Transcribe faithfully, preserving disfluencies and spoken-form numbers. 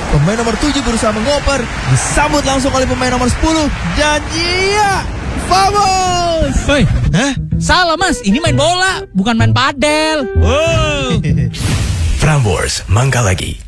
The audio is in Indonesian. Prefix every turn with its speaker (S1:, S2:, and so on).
S1: Pemain nomor tujuh berusaha mengoper, disambut langsung oleh pemain nomor sepuluh. Dan iya, vamos!
S2: Hei, hah? Salah mas, ini main bola, bukan main padel.
S1: Oh.
S3: Prambors, Mangga Lagi.